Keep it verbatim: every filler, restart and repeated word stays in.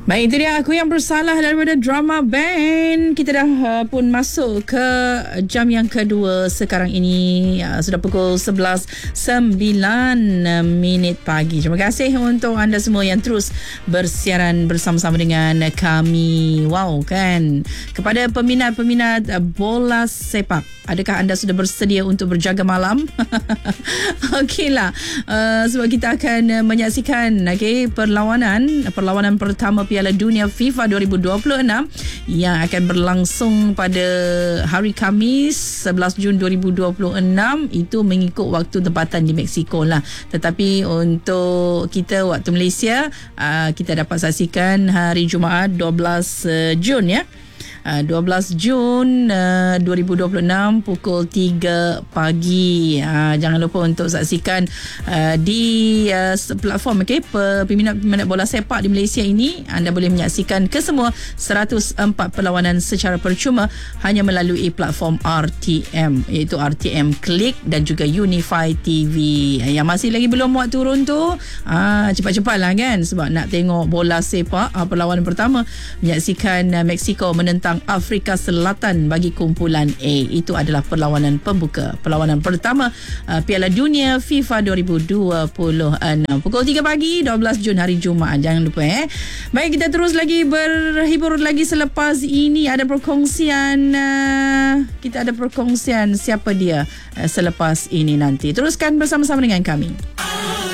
Baik, itu dia Aku Yang Bersalah daripada Drama Band. Kita dah uh, pun masuk ke jam yang kedua sekarang ini. Uh, sudah pukul sebelas sembilan minit pagi. Terima kasih untuk anda semua yang terus bersiaran bersama-sama dengan kami. Wow, kan? Kepada peminat-peminat bola sepak, adakah anda sudah bersedia untuk berjaga malam? Okeylah, uh, sebab kita akan menyaksikan okay, perlawanan perlawanan pertama Piala Dunia FIFA dua ribu dua puluh enam yang akan berlangsung pada hari Khamis sebelas Jun dua ribu dua puluh enam, itu mengikut waktu tempatan di Mexico lah. Tetapi untuk kita waktu Malaysia, uh, kita dapat saksikan hari Jumaat dua belas Jun ya. Uh, dua belas Jun uh, dua ribu dua puluh enam pukul tiga pagi. Uh, jangan lupa untuk saksikan uh, di uh, platform okay, peminat-peminat bola sepak di Malaysia ini. Anda boleh menyaksikan kesemua seratus empat perlawanan secara percuma hanya melalui platform R T M, iaitu R T M Click dan juga Unify T V. Uh, yang masih lagi belum muat turun tu, uh, cepat-cepatlah kan, sebab nak tengok bola sepak uh, perlawanan pertama menyaksikan uh, Mexico menentang Afrika Selatan bagi kumpulan A. Itu adalah perlawanan pembuka, perlawanan pertama uh, Piala Dunia FIFA dua ribu dua puluh enam pukul tiga pagi dua belas Jun hari Jumaat. Jangan lupa eh. Baik, kita terus lagi berhibur lagi. Selepas ini ada perkongsian uh, kita ada perkongsian siapa dia uh, selepas ini nanti. Teruskan bersama-sama dengan kami.